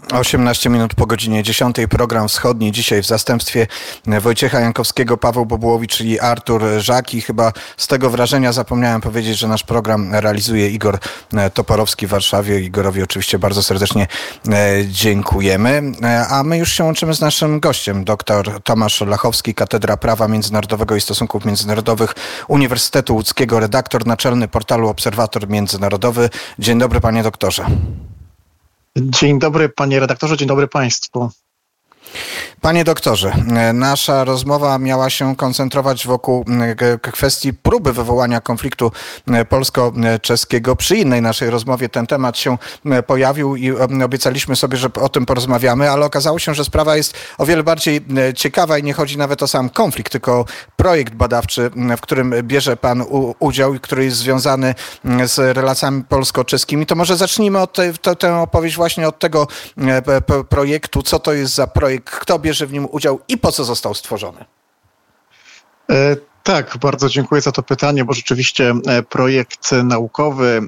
18 minut po godzinie 10. Program Wschodni. Dzisiaj w zastępstwie Wojciecha Jankowskiego, Paweł Bobułowicz i Artur Żak. I chyba z tego wrażenia zapomniałem powiedzieć, że nasz program realizuje Igor Toporowski w Warszawie. Igorowi oczywiście bardzo serdecznie dziękujemy. A my już się łączymy z naszym gościem, dr Tomasz Lachowski, Katedra Prawa Międzynarodowego i Stosunków Międzynarodowych Uniwersytetu Łódzkiego, redaktor naczelny portalu Obserwator Międzynarodowy. Dzień dobry, panie doktorze. Dzień dobry, panie redaktorze, dzień dobry państwu. Panie doktorze, nasza rozmowa miała się koncentrować wokół kwestii próby wywołania konfliktu polsko-czeskiego. Przy innej naszej rozmowie ten temat się pojawił i obiecaliśmy sobie, że o tym porozmawiamy, ale okazało się, że sprawa jest o wiele bardziej ciekawa i nie chodzi nawet o sam konflikt, tylko o projekt badawczy, w którym bierze pan udział i który jest związany z relacjami polsko-czeskimi. To może zacznijmy tę opowieść właśnie od tego projektu. Co to jest za projekt? Kto bierze w nim udział i po co został stworzony? Tak, bardzo dziękuję za to pytanie, bo rzeczywiście projekt naukowy,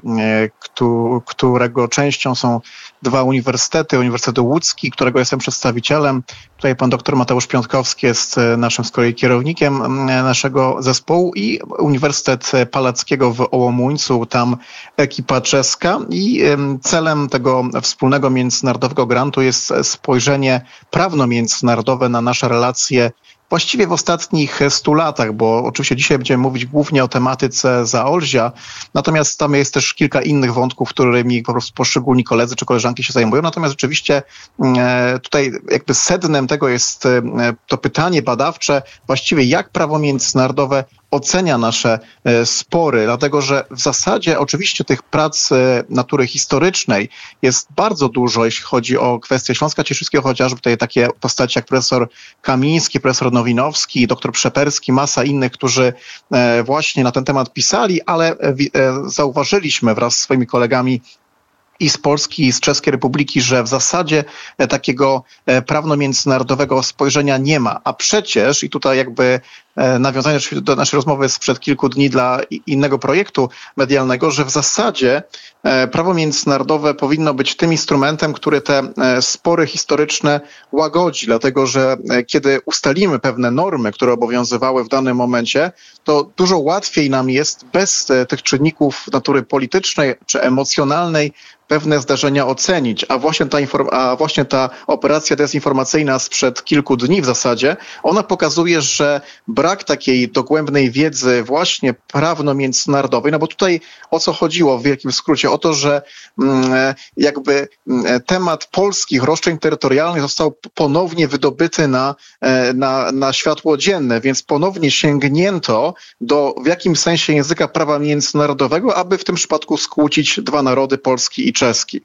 którego częścią są dwa uniwersytety. Uniwersytet Łódzki, którego jestem przedstawicielem. Tutaj pan doktor Mateusz Piątkowski jest naszym z kolei kierownikiem naszego zespołu, i Uniwersytet Palackiego w Ołomuńcu, tam ekipa czeska. I celem tego wspólnego międzynarodowego grantu jest spojrzenie prawno-międzynarodowe na nasze relacje właściwie w ostatnich 100 latach, bo oczywiście dzisiaj będziemy mówić głównie o tematyce Zaolzia, natomiast tam jest też kilka innych wątków, którymi po prostu poszczególni koledzy czy koleżanki się zajmują. Natomiast rzeczywiście tutaj jakby sednem tego jest to pytanie badawcze, właściwie jak prawo międzynarodowe ocenia nasze spory, dlatego że w zasadzie oczywiście tych prac natury historycznej jest bardzo dużo, jeśli chodzi o kwestię Śląska Cieszyńskiego, chociażby tutaj takie postaci jak profesor Kamiński, profesor Nowinowski, doktor Przeperski, masa innych, którzy właśnie na ten temat pisali, ale zauważyliśmy wraz z swoimi kolegami i z Polski, i z Czeskiej Republiki, że w zasadzie takiego prawno-międzynarodowego spojrzenia nie ma. A przecież, i tutaj jakby nawiązanie do naszej rozmowy sprzed kilku dni dla innego projektu medialnego, że w zasadzie prawo międzynarodowe powinno być tym instrumentem, który te spory historyczne łagodzi, dlatego że kiedy ustalimy pewne normy, które obowiązywały w danym momencie, to dużo łatwiej nam jest bez tych czynników natury politycznej czy emocjonalnej pewne zdarzenia ocenić, a właśnie ta operacja dezinformacyjna sprzed kilku dni w zasadzie, ona pokazuje, że brak takiej dogłębnej wiedzy właśnie prawno-międzynarodowej, no bo tutaj o co chodziło w wielkim skrócie? O to, że jakby temat polskich roszczeń terytorialnych został ponownie wydobyty na światło dzienne, więc ponownie sięgnięto do w jakimś sensie języka prawa międzynarodowego, aby w tym przypadku skłócić dwa narody, polski i czeski.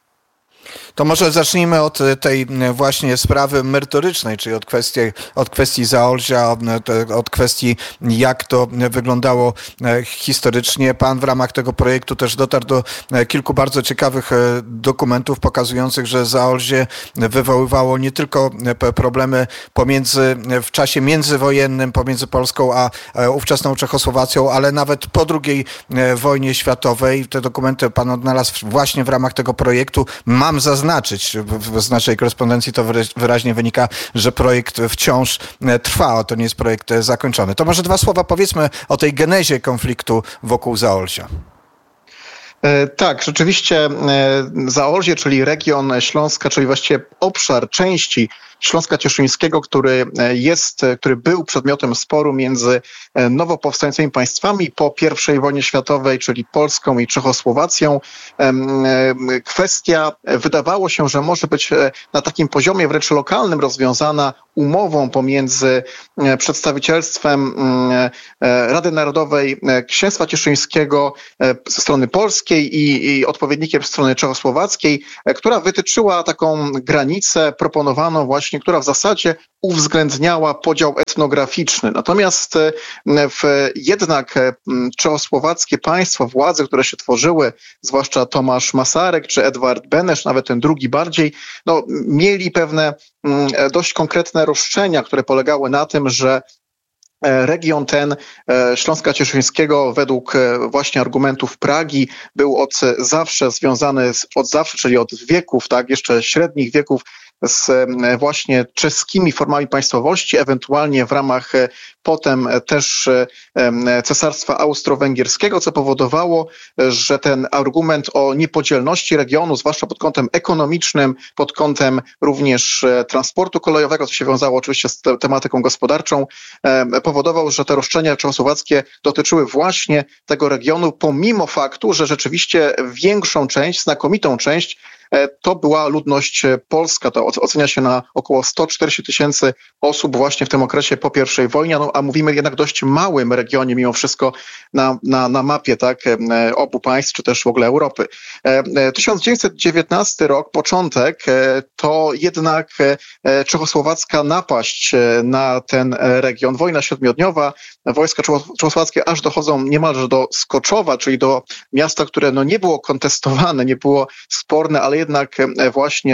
To może zacznijmy od tej właśnie sprawy merytorycznej, czyli od kwestii Zaolzia, od kwestii jak to wyglądało historycznie. Pan w ramach tego projektu też dotarł do kilku bardzo ciekawych dokumentów pokazujących, że Zaolzie wywoływało nie tylko problemy w czasie międzywojennym pomiędzy Polską a ówczesną Czechosłowacją, ale nawet po II wojnie światowej. Te dokumenty pan odnalazł właśnie w ramach tego projektu. Mam zaznaczyć, z naszej korespondencji to wyraźnie wynika, że projekt wciąż trwa, to nie jest projekt zakończony. To może dwa słowa powiedzmy o tej genezie konfliktu wokół Zaolzia. Tak, rzeczywiście Zaolzie, czyli region Śląska, czyli właściwie obszar części Śląska Cieszyńskiego, który był przedmiotem sporu między nowo powstającymi państwami po I wojnie światowej, czyli Polską i Czechosłowacją. Kwestia wydawało się, że może być na takim poziomie wręcz lokalnym rozwiązana umową pomiędzy przedstawicielstwem Rady Narodowej Księstwa Cieszyńskiego ze strony polskiej i odpowiednikiem strony czechosłowackiej, która wytyczyła taką granicę proponowaną właśnie, która w zasadzie uwzględniała podział etnograficzny. Natomiast jednak czechosłowackie państwa, władze, które się tworzyły, zwłaszcza Tomasz Masaryk czy Edward Beneš, nawet ten drugi bardziej, mieli pewne dość konkretne roszczenia, które polegały na tym, że Region ten Śląska Cieszyńskiego według właśnie argumentów Pragi był od zawsze związany, czyli od wieków, tak, jeszcze średnich wieków, z właśnie czeskimi formami państwowości, ewentualnie w ramach potem też Cesarstwa Austro-Węgierskiego, co powodowało, że ten argument o niepodzielności regionu, zwłaszcza pod kątem ekonomicznym, pod kątem również transportu kolejowego, co się wiązało oczywiście z tematyką gospodarczą, powodował, że te roszczenia czechosłowackie dotyczyły właśnie tego regionu, pomimo faktu, że rzeczywiście większą część, znakomitą część to była ludność polska. To ocenia się na około 140 000 osób właśnie w tym okresie po I wojnie, a mówimy jednak dość małym regionie mimo wszystko na mapie, tak, obu państw, czy też w ogóle Europy. 1919 rok, początek, to jednak czechosłowacka napaść na ten region. Wojna siedmiodniowa, wojska czechosłowackie aż dochodzą niemalże do Skoczowa, czyli do miasta, które nie było kontestowane, nie było sporne, ale jednak właśnie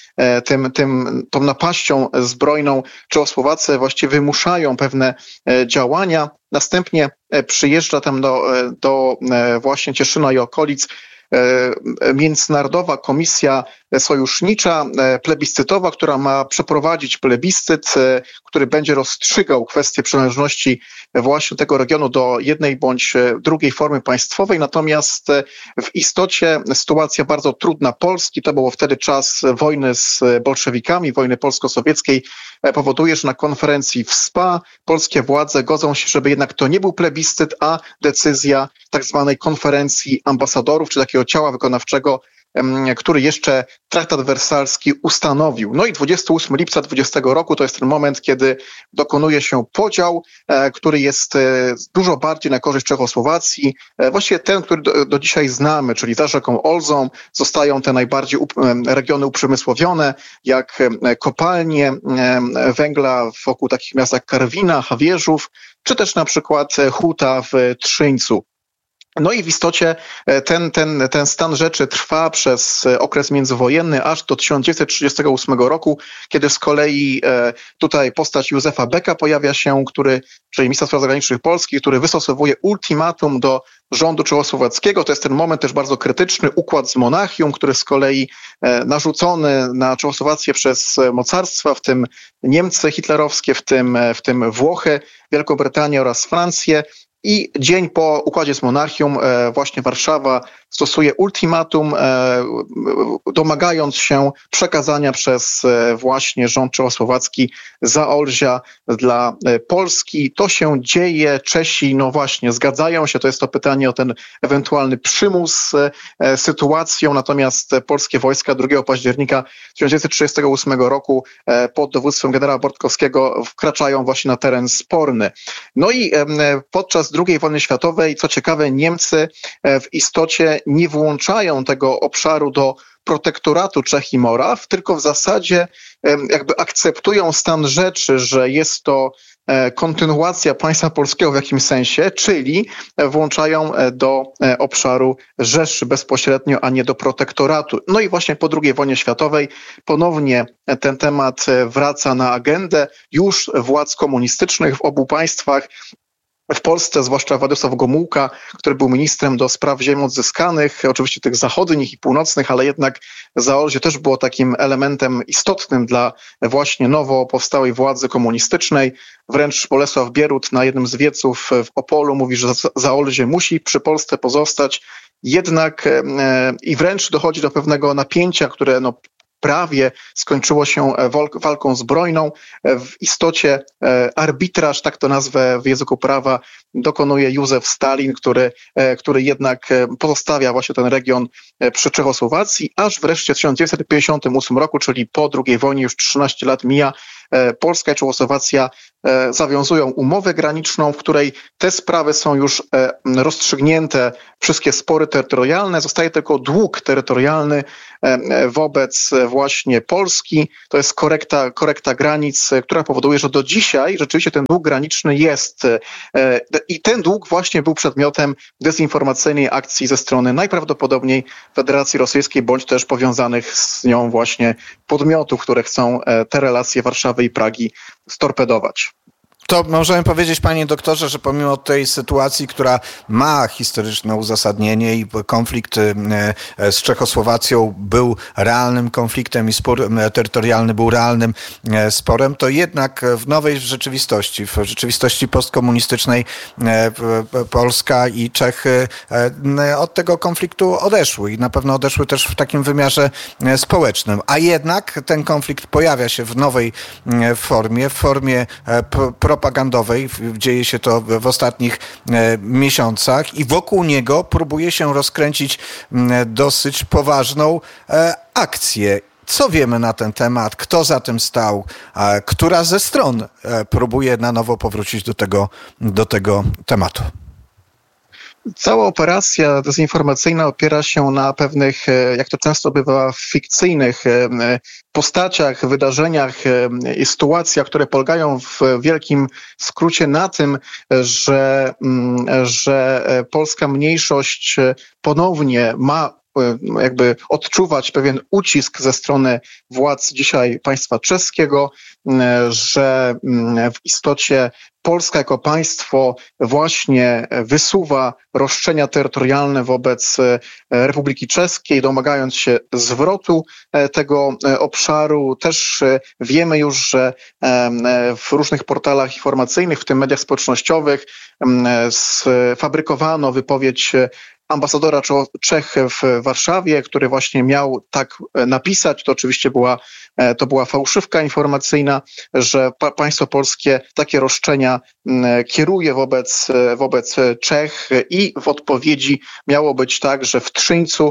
tą napaścią zbrojną Czechosłowacy właściwie wymuszają pewne działania. Następnie przyjeżdża tam do właśnie Cieszyna i okolic Międzynarodowa Komisja Sojusznicza, plebiscytowa, która ma przeprowadzić plebiscyt, który będzie rozstrzygał kwestię przynależności właśnie tego regionu do jednej bądź drugiej formy państwowej. Natomiast w istocie sytuacja bardzo trudna Polski, to było wtedy czas wojny z bolszewikami, wojny polsko-sowieckiej, powoduje, że na konferencji w SPA polskie władze godzą się, żeby jednak to nie był plebiscyt, a decyzja tak zwanej konferencji ambasadorów, czy takiego ciała wykonawczego, który jeszcze traktat wersalski ustanowił. No i 28 lipca 20 roku to jest ten moment, kiedy dokonuje się podział, który jest dużo bardziej na korzyść Czechosłowacji. Właściwie ten, który do dzisiaj znamy, czyli za rzeką Olzą zostają te najbardziej regiony uprzemysłowione, jak kopalnie węgla wokół takich miast jak Karwina, Hawierzów, czy też na przykład huta w Trzyńcu. No i w istocie ten stan rzeczy trwa przez okres międzywojenny aż do 1938 roku, kiedy z kolei tutaj postać Józefa Beka pojawia się, czyli ministra spraw zagranicznych Polski, który wystosowuje ultimatum do rządu czechosłowackiego. To jest ten moment też bardzo krytyczny, układ z Monachium, który z kolei narzucony na Czechosłowację przez mocarstwa, w tym Niemcy hitlerowskie, w tym Włochy, Wielką Brytanię oraz Francję. I dzień po układzie z Monachium właśnie Warszawa stosuje ultimatum, domagając się przekazania przez właśnie rząd czechosłowacki Zaolzia dla Polski. To się dzieje, Czesi no właśnie zgadzają się, to jest to pytanie o ten ewentualny przymus sytuacją, natomiast polskie wojska 2 października 1938 roku pod dowództwem generała Bortkowskiego wkraczają właśnie na teren sporny. No i podczas II wojny światowej, co ciekawe, Niemcy w istocie nie włączają tego obszaru do protektoratu Czech i Moraw, tylko w zasadzie jakby akceptują stan rzeczy, że jest to kontynuacja państwa polskiego w jakimś sensie, czyli włączają do obszaru Rzeszy bezpośrednio, a nie do protektoratu. No i właśnie po II wojnie światowej ponownie ten temat wraca na agendę już władz komunistycznych w obu państwach. W Polsce, zwłaszcza Władysław Gomułka, który był ministrem do spraw ziem odzyskanych, oczywiście tych zachodnich i północnych, ale jednak Zaolzie też było takim elementem istotnym dla właśnie nowo powstałej władzy komunistycznej. Wręcz Bolesław Bierut na jednym z wieców w Opolu mówi, że Zaolzie musi przy Polsce pozostać. Jednak i wręcz dochodzi do pewnego napięcia, które prawie skończyło się walką zbrojną. W istocie arbitraż, tak to nazwę w języku prawa, dokonuje Józef Stalin, który jednak pozostawia właśnie ten region przy Czechosłowacji, aż wreszcie w 1958 roku, czyli po II wojnie, już 13 lat mija, Polska i Czechosłowacja zawiązują umowę graniczną, w której te sprawy są już rozstrzygnięte, wszystkie spory terytorialne, zostaje tylko dług terytorialny wobec właśnie Polski. To jest korekta granic, która powoduje, że do dzisiaj rzeczywiście ten dług graniczny jest. I ten dług właśnie był przedmiotem dezinformacyjnej akcji ze strony najprawdopodobniej Federacji Rosyjskiej, bądź też powiązanych z nią właśnie podmiotów, które chcą te relacje Warszawy i Pragi storpedować. To możemy powiedzieć, panie doktorze, że pomimo tej sytuacji, która ma historyczne uzasadnienie i konflikt z Czechosłowacją był realnym konfliktem i spór terytorialny był realnym sporem, to jednak w nowej rzeczywistości, w rzeczywistości postkomunistycznej Polska i Czechy od tego konfliktu odeszły i na pewno odeszły też w takim wymiarze społecznym. A jednak ten konflikt pojawia się w nowej formie, w formie propagandowej. Dzieje się to w ostatnich miesiącach i wokół niego próbuje się rozkręcić dosyć poważną akcję. Co wiemy na ten temat? Kto za tym stał? Która ze stron próbuje na nowo powrócić do tego tematu? Cała operacja dezinformacyjna opiera się na pewnych, jak to często bywa, fikcyjnych postaciach, wydarzeniach i sytuacjach, które polegają w wielkim skrócie na tym, że polska mniejszość ponownie ma jakby odczuwać pewien ucisk ze strony władz dzisiaj państwa czeskiego, że w istocie Polska jako państwo właśnie wysuwa roszczenia terytorialne wobec Republiki Czeskiej, domagając się zwrotu tego obszaru. Też wiemy już, że w różnych portalach informacyjnych, w tym mediach społecznościowych, sfabrykowano wypowiedź ambasadora Czech w Warszawie, który właśnie miał tak napisać, to oczywiście była fałszywka informacyjna, że państwo polskie takie roszczenia kieruje wobec Czech i w odpowiedzi miało być tak, że w Trzyńcu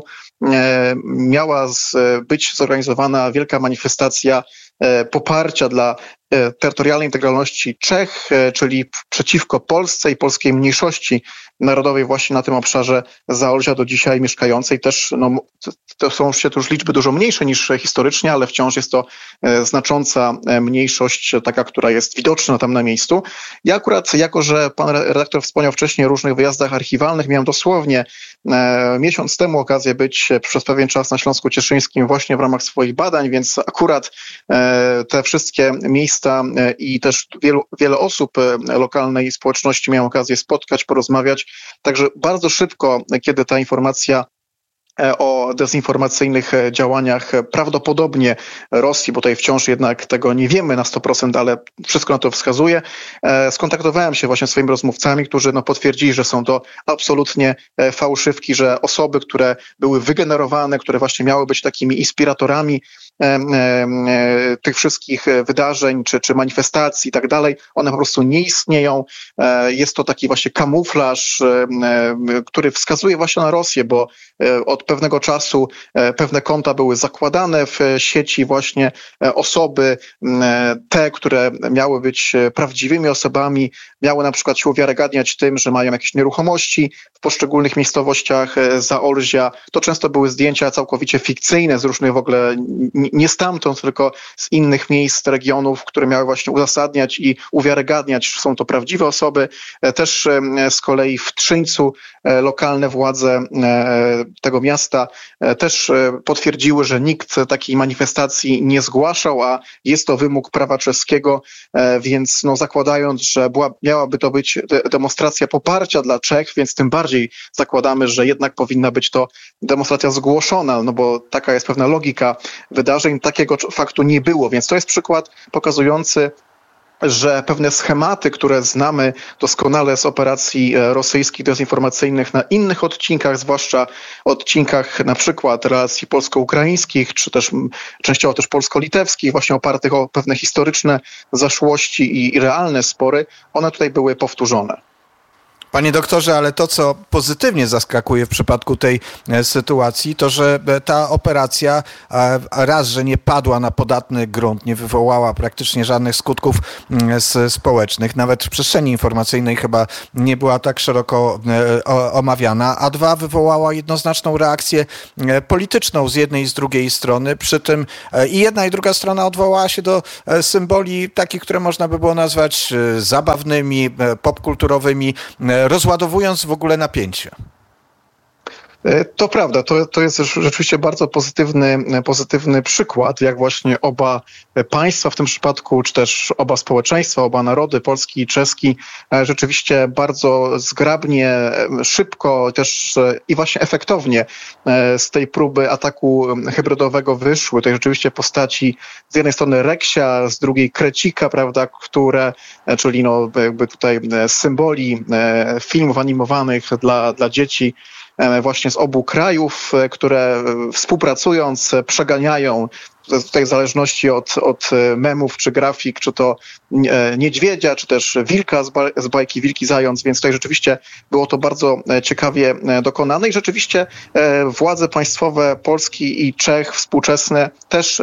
miała być zorganizowana wielka manifestacja poparcia dla terytorialnej integralności Czech, czyli przeciwko Polsce i polskiej mniejszości narodowej właśnie na tym obszarze Zaolzia do dzisiaj mieszkającej. Też to są już liczby dużo mniejsze niż historycznie, ale wciąż jest to znacząca mniejszość, taka, która jest widoczna tam na miejscu. Ja akurat, jako że pan redaktor wspomniał wcześniej o różnych wyjazdach archiwalnych, miałem dosłownie miesiąc temu okazję być przez pewien czas na Śląsku Cieszyńskim właśnie w ramach swoich badań, więc akurat te wszystkie miejsca i też wiele osób lokalnej społeczności miałem okazję spotkać, porozmawiać. Także bardzo szybko, kiedy ta informacja o dezinformacyjnych działaniach prawdopodobnie Rosji, bo tutaj wciąż jednak tego nie wiemy na 100%, ale wszystko na to wskazuje. Skontaktowałem się właśnie z swoimi rozmówcami, którzy potwierdzili, że są to absolutnie fałszywki, że osoby, które były wygenerowane, które właśnie miały być takimi inspiratorami tych wszystkich wydarzeń czy manifestacji i tak dalej, one po prostu nie istnieją. Jest to taki właśnie kamuflaż, który wskazuje właśnie na Rosję, bo od pewnego czasu pewne konta były zakładane w sieci, właśnie osoby te, które miały być prawdziwymi osobami, miały na przykład się uwiarygadniać tym, że mają jakieś nieruchomości w poszczególnych miejscowościach Zaolzia. To często były zdjęcia całkowicie fikcyjne, z różnych w ogóle nie stamtąd, tylko z innych miejsc, regionów, które miały właśnie uzasadniać i uwiarygadniać, że są to prawdziwe osoby. Też z kolei w Trzyńcu lokalne władze tego miasta też potwierdziły, że nikt takiej manifestacji nie zgłaszał, a jest to wymóg prawa czeskiego, więc zakładając, że miałaby to być demonstracja poparcia dla Czech, więc tym bardziej zakładamy, że jednak powinna być to demonstracja zgłoszona, bo taka jest pewna logika wydarzeń. Takiego faktu nie było, więc to jest przykład pokazujący, że pewne schematy, które znamy doskonale z operacji rosyjskich dezinformacyjnych na innych odcinkach, zwłaszcza odcinkach na przykład relacji polsko-ukraińskich, czy też częściowo też polsko-litewskich, właśnie opartych o pewne historyczne zaszłości i realne spory, one tutaj były powtórzone. Panie doktorze, ale to, co pozytywnie zaskakuje w przypadku tej sytuacji, to, że ta operacja raz, że nie padła na podatny grunt, nie wywołała praktycznie żadnych skutków społecznych, nawet w przestrzeni informacyjnej chyba nie była tak szeroko omawiana, a dwa, wywołała jednoznaczną reakcję polityczną z jednej i z drugiej strony, przy tym i jedna i druga strona odwołała się do symboli takich, które można by było nazwać zabawnymi, popkulturowymi, rozładowując w ogóle napięcie. To prawda, to jest rzeczywiście bardzo pozytywny przykład, jak właśnie oba państwa w tym przypadku, czy też oba społeczeństwa, oba narody, polski i czeski, rzeczywiście bardzo zgrabnie, szybko też i właśnie efektownie z tej próby ataku hybrydowego wyszły. To rzeczywiście postaci z jednej strony Reksia, z drugiej Krecika, prawda, czyli jakby tutaj symboli filmów animowanych dla dzieci, właśnie z obu krajów, które współpracując przeganiają tutaj w zależności od memów czy grafik, czy to niedźwiedzia, czy też wilka z bajki Wilki Zając, więc tutaj rzeczywiście było to bardzo ciekawie dokonane i rzeczywiście władze państwowe Polski i Czech współczesne też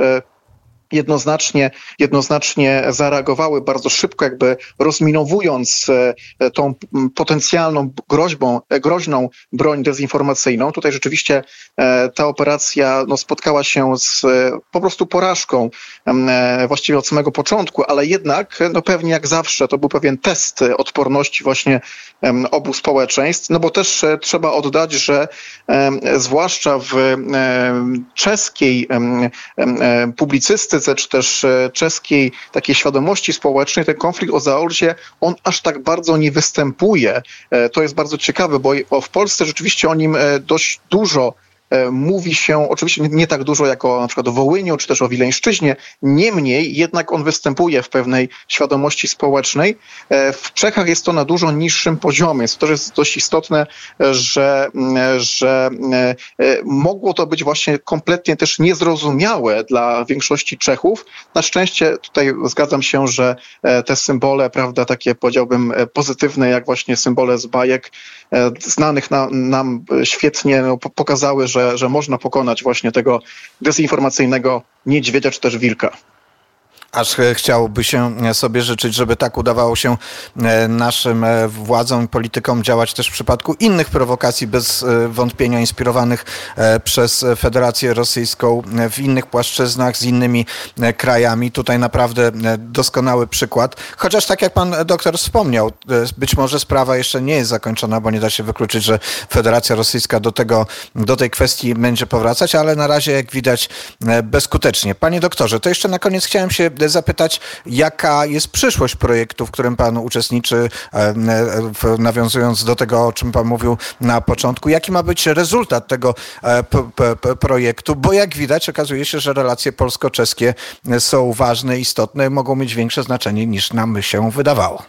jednoznacznie zareagowały bardzo szybko, jakby rozminowując tą potencjalną groźną broń dezinformacyjną. Tutaj rzeczywiście ta operacja spotkała się z po prostu porażką właściwie od samego początku, ale jednak pewnie jak zawsze to był pewien test odporności właśnie obu społeczeństw, bo też trzeba oddać, że zwłaszcza w czeskiej publicystyce, czy też czeskiej takiej świadomości społecznej, ten konflikt o Zaolzie, on aż tak bardzo nie występuje. To jest bardzo ciekawe, bo w Polsce rzeczywiście o nim dość dużo mówi się, oczywiście nie tak dużo jak na przykład o Wołyniu, czy też o Wileńszczyźnie, niemniej jednak on występuje w pewnej świadomości społecznej. W Czechach jest to na dużo niższym poziomie, więc to też jest dość istotne, że mogło to być właśnie kompletnie też niezrozumiałe dla większości Czechów. Na szczęście tutaj zgadzam się, że te symbole, prawda, takie powiedziałbym pozytywne, jak właśnie symbole z bajek znanych nam świetnie pokazały, że można pokonać właśnie tego dezinformacyjnego niedźwiedzia czy też wilka. Aż chciałoby się sobie życzyć, żeby tak udawało się naszym władzom i politykom działać też w przypadku innych prowokacji, bez wątpienia inspirowanych przez Federację Rosyjską w innych płaszczyznach, z innymi krajami. Tutaj naprawdę doskonały przykład. Chociaż tak jak pan doktor wspomniał, być może sprawa jeszcze nie jest zakończona, bo nie da się wykluczyć, że Federacja Rosyjska do tej kwestii będzie powracać, ale na razie, jak widać, bezskutecznie. Panie doktorze, to jeszcze na koniec chciałem się zapytać, jaka jest przyszłość projektu, w którym pan uczestniczy, nawiązując do tego, o czym pan mówił na początku. Jaki ma być rezultat tego projektu? Bo jak widać, okazuje się, że relacje polsko-czeskie są ważne, istotne, mogą mieć większe znaczenie niż nam się wydawało.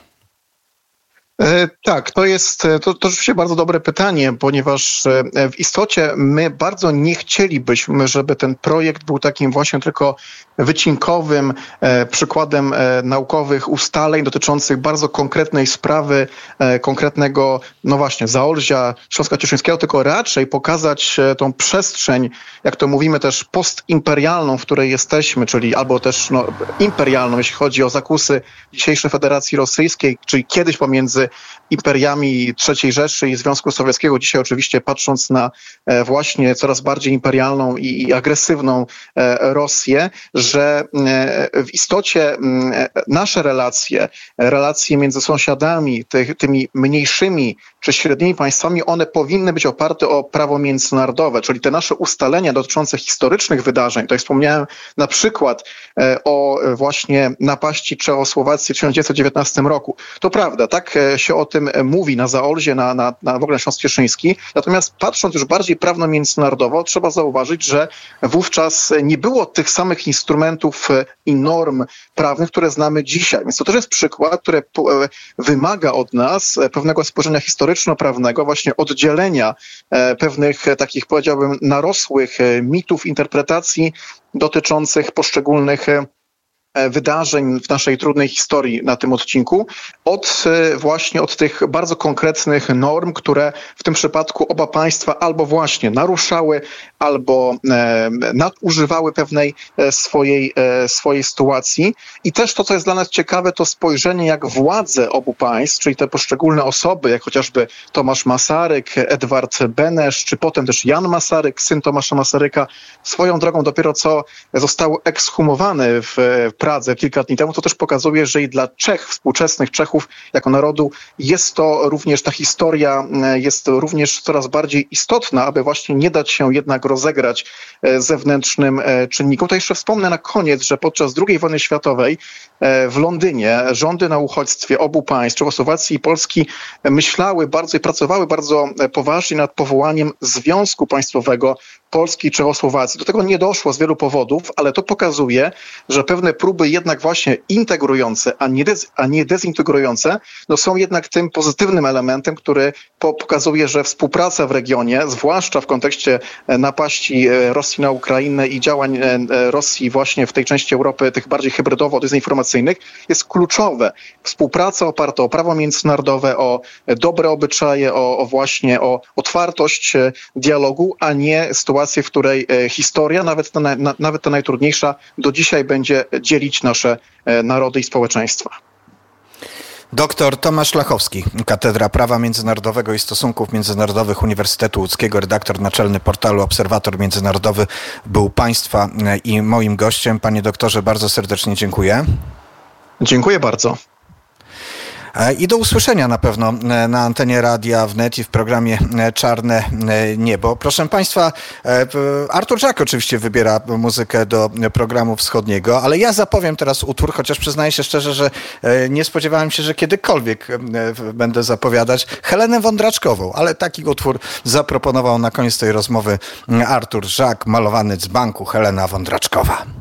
Tak, to rzeczywiście bardzo dobre pytanie, ponieważ w istocie my bardzo nie chcielibyśmy, żeby ten projekt był takim właśnie tylko wycinkowym przykładem naukowych ustaleń dotyczących bardzo konkretnej sprawy, konkretnego, Zaolzia, Śląska Cieszyńskiego, tylko raczej pokazać tą przestrzeń, jak to mówimy też postimperialną, w której jesteśmy, czyli albo też imperialną, jeśli chodzi o zakusy dzisiejszej Federacji Rosyjskiej, czyli kiedyś pomiędzy imperiami III Rzeszy i Związku Sowieckiego. Dzisiaj oczywiście patrząc na właśnie coraz bardziej imperialną i agresywną Rosję, że w istocie nasze relacje między sąsiadami, tymi mniejszymi czy średnimi państwami, one powinny być oparte o prawo międzynarodowe, czyli te nasze ustalenia dotyczące historycznych wydarzeń. Tutaj wspomniałem na przykład o właśnie napaści Czechosłowacji w 1919 roku. To prawda, tak się o tym mówi na Zaolzie, na w ogóle Śląsk Cieszyński. Natomiast patrząc już bardziej prawno-międzynarodowo, trzeba zauważyć, że wówczas nie było tych samych instrumentów i norm prawnych, które znamy dzisiaj. Więc to też jest przykład, który wymaga od nas pewnego spojrzenia historyczno-prawnego, właśnie oddzielenia pewnych takich, powiedziałbym, narosłych mitów, interpretacji dotyczących poszczególnych wydarzeń w naszej trudnej historii na tym odcinku, od tych bardzo konkretnych norm, które w tym przypadku oba państwa albo właśnie naruszały, albo nadużywały pewnej swojej sytuacji. I też to, co jest dla nas ciekawe, to spojrzenie, jak władze obu państw, czyli te poszczególne osoby, jak chociażby Tomasz Masaryk, Edward Benesz, czy potem też Jan Masaryk, syn Tomasza Masaryka, swoją drogą dopiero co został ekshumowany w Pradze kilka dni temu, to też pokazuje, że i dla Czech, współczesnych Czechów jako narodu, jest to również ta historia, jest również coraz bardziej istotna, aby właśnie nie dać się jednak rozegrać zewnętrznym czynnikom. To jeszcze wspomnę na koniec, że podczas II wojny światowej w Londynie rządy na uchodźstwie obu państw, Czechosłowacji i Polski, myślały bardzo i pracowały bardzo poważnie nad powołaniem Związku Państwowego Polski i Czechosłowacji. Do tego nie doszło z wielu powodów, ale to pokazuje, że pewne próby jednak właśnie integrujące, a nie dezintegrujące, no są jednak tym pozytywnym elementem, który pokazuje, że współpraca w regionie, zwłaszcza w kontekście napaści Rosji na Ukrainę i działań Rosji właśnie w tej części Europy, tych bardziej hybrydowo-dezinformacyjnych, jest kluczowe. Współpraca oparta o prawo międzynarodowe, o dobre obyczaje, o otwartość dialogu, a nie sytuację, w której historia, nawet ta najtrudniejsza, do dzisiaj będzie dzielić nasze narody i społeczeństwa. Doktor Tomasz Lachowski, Katedra Prawa Międzynarodowego i Stosunków Międzynarodowych Uniwersytetu Łódzkiego, redaktor naczelny portalu Obserwator Międzynarodowy, był Państwa i moim gościem. Panie doktorze, bardzo serdecznie dziękuję. Dziękuję bardzo. I do usłyszenia na pewno na antenie Radia Wnet i w programie Czarne Niebo. Proszę Państwa, Artur Żak oczywiście wybiera muzykę do programu wschodniego, ale ja zapowiem teraz utwór, chociaż przyznaję się szczerze, że nie spodziewałem się, że kiedykolwiek będę zapowiadać Helenę Wądraczkową, ale taki utwór zaproponował na koniec tej rozmowy Artur Żak, malowany dzbanku, Helena Wądraczkowa.